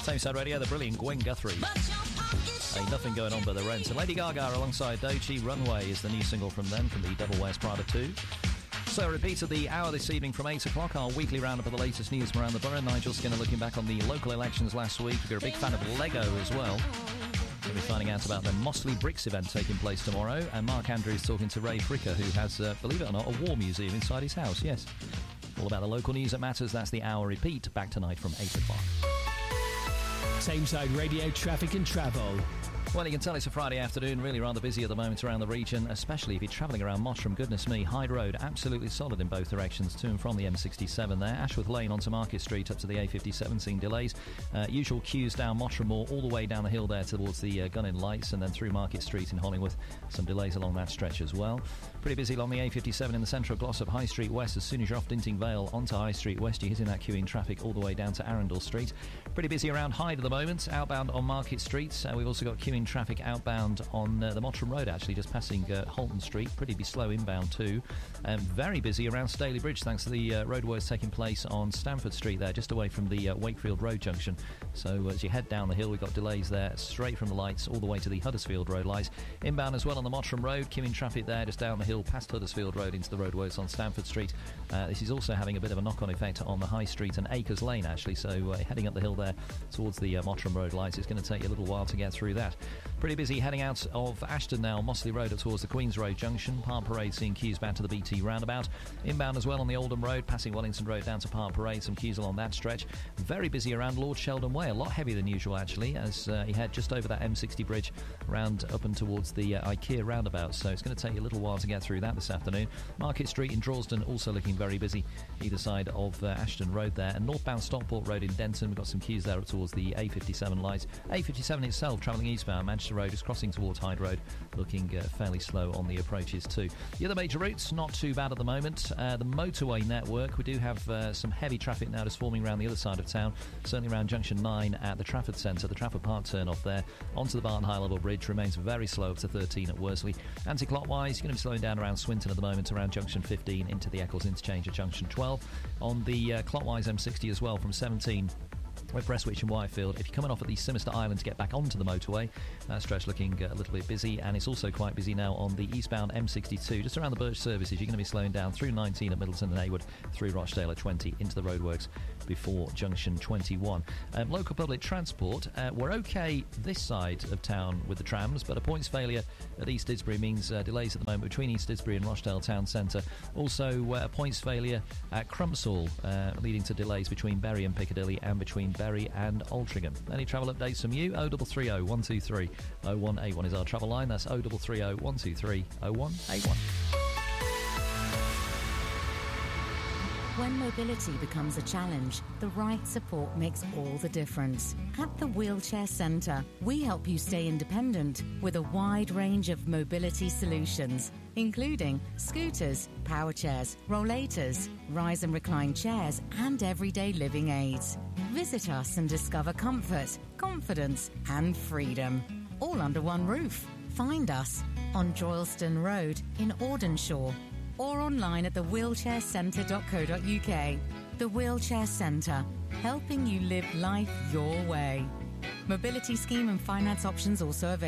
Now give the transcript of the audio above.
Tameside Radio, the brilliant Gwen Guthrie. Nothing going on but the rents. And Lady Gaga alongside Doechii. Runway is the new single from them, from the Devil Wears Prada 2. So a repeat of the hour this evening from 8 o'clock, our weekly roundup of the latest news from around the borough. Nigel Skinner looking back on the local elections last week. If you're a big fan of Lego as well, we'll be finding out about the Mossley Bricks event taking place tomorrow. And Mark Andrews talking to Ray Fricker, who has, believe it or not, a war museum inside his house. Yes. All about the local news that matters. That's the hour repeat. Back tonight from 8 o'clock. Tameside Radio Traffic and Travel. Well, you can tell it's a Friday afternoon, really rather busy at the moment around the region, especially if you're travelling around Mottram. Goodness me, Hyde Road, absolutely solid in both directions, to and from the M67 there. Ashworth Lane onto Market Street up to the A57, seeing delays. Usual queues down Mottram Moor, all the way down the hill there towards the Gunning Lights, and then through Market Street in Hollingworth. Some delays along that stretch as well. Pretty busy along the A57 in the centre of Glossop, High Street West. As soon as you're off Dinting Vale onto High Street West, you're hitting that queuing traffic all the way down to Arundel Street. Pretty busy around Hyde at the moment, outbound on Market Street. We've also got queuing traffic outbound on the Mottram Road, actually, just passing Halton Street. Pretty slow inbound too. Very busy around Staley Bridge, thanks to the roadworks taking place on Stamford Street there, just away from the Wakefield Road junction. So as you head down the hill, we've got delays there, straight from the lights all the way to the Huddersfield Road lights. Inbound as well on the Mottram Road, queuing traffic there just down the hill past Huddersfield Road into the roadworks on Stamford Street. This is also having a bit of a knock-on effect on the High Street and Acres Lane, actually. So heading up the hill there towards the Mottram Road lights, it's going to take you a little while to get through that. Pretty busy heading out of Ashton now, Mossley Road up towards the Queen's Road junction. Park Parade seeing queues back to the BT roundabout. Inbound as well on the Oldham Road, passing Wellington Road down to Park Parade. Some queues along that stretch. Very busy around Lord Sheldon Way, a lot heavier than usual actually, as you head just over that M60 bridge round up and towards the IKEA roundabout. So it's going to take you a little while to get through that this afternoon. Market Street in Drawsden also looking very busy either side of Ashton Road there. And northbound Stockport Road in Denton, we've got some queues there up towards the A57 lights. A57 itself travelling eastbound Manchester Road, just crossing towards Hyde Road, looking fairly slow on the approaches too. The other major routes, not too bad at the moment. The motorway network, we do have some heavy traffic now just forming around the other side of town, certainly around Junction 9 at the Trafford Centre, the Trafford Park turn-off there, onto the Barton High Level Bridge, remains very slow up to 13 at Worsley. Anti-clockwise, you're going to be slowing down around Swinton at the moment, around Junction 15 into the Eccles Interchange at Junction 12. On the clockwise M60 as well, from 17 with Prestwich and Whitefield. If you're coming off at the Simister Island to get back onto the motorway, that stretch looking a little bit busy, and it's also quite busy now on the eastbound M62, just around the Birch Services. You're going to be slowing down through 19 at Middleton and Heywood, through Rochdale at 20, into the roadworks before Junction 21. Local public transport, we're okay this side of town with the trams, but a points failure at East Didsbury means delays at the moment between East Didsbury and Rochdale Town Centre. Also a points failure at Crumpsall, leading to delays between Bury and Piccadilly and between Bury and Altrincham. Any travel updates from you? 0330 123 0181 is our travel line. That's 0330 123 0181. When mobility becomes a challenge, the right support makes all the difference. At the Wheelchair Centre, we help you stay independent with a wide range of mobility solutions, including scooters, power chairs, rollators, rise and recline chairs, and everyday living aids. Visit us and discover comfort, confidence, and freedom, all under one roof. Find us on Droylsden Road in Audenshaw, or online at thewheelchaircentre.co.uk. The Wheelchair Centre, helping you live life your way. Mobility scheme and finance options also available.